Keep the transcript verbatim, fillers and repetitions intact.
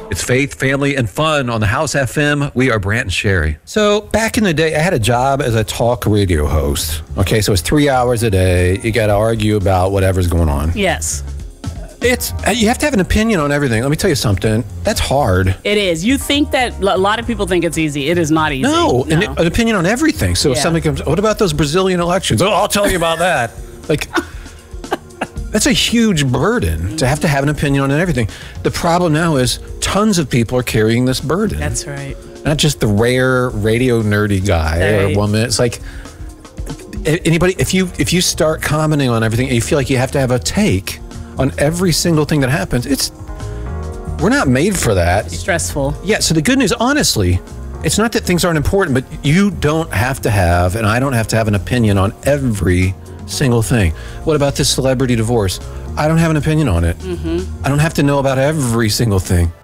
It's faith, family, and fun on the House F M. We are Brant and Sherry. So back in the day, I had a job as a talk radio host. Okay, so it's three hours a day. You got to argue about whatever's going on. Yes. It's you have to have an opinion on everything. Let me tell you something. That's hard. It is. You think that a lot of people think it's easy. It is not easy. No, no. An, an opinion on everything. So yeah. if something comes, what about those Brazilian elections? Oh, I'll tell you about that. Like, that's a huge burden to have to have an opinion on everything. The problem now is tons of people are carrying this burden. That's right. Not just the rare radio nerdy guy right. or woman. It's like anybody. If you if you start commenting on everything, and you feel like you have to have a take on every single thing that happens, it's we're not made for that. It's stressful. Yeah, so the good news, honestly, it's not that things aren't important, but you don't have to have, and I don't have to have an opinion on every single thing. What about this celebrity divorce? I don't have an opinion on it. Mm-hmm. I don't have to know about every single thing.